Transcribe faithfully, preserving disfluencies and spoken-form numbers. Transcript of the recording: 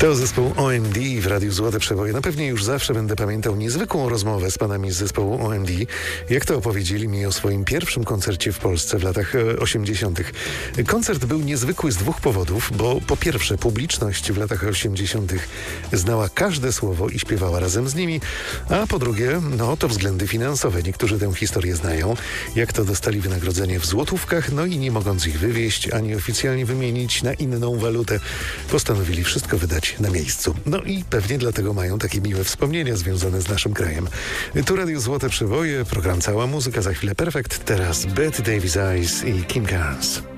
To zespół O M D w Radiu Złote Przeboje. No pewnie już zawsze będę pamiętał niezwykłą rozmowę z panami z zespołu O M D, jak to opowiedzieli mi o swoim pierwszym koncercie w Polsce w latach osiemdziesiątych. Koncert był niezwykły z dwóch powodów, bo po pierwsze publiczność w latach osiemdziesiątych znała każde słowo i śpiewała razem z nimi, a po drugie, no to względy finansowe. Niektórzy tę historię znają, jak to dostali wynagrodzenie w złotówkach, no i nie mogąc ich wywieźć ani oficjalnie wymienić na inną walutę, postanowili wszystko wydać na miejscu. No i pewnie dlatego mają takie miłe wspomnienia związane z naszym krajem. Tu Radio Złote Przeboje, program Cała Muzyka, za chwilę Perfekt, teraz Bette Davis Eyes i Kim Carnes.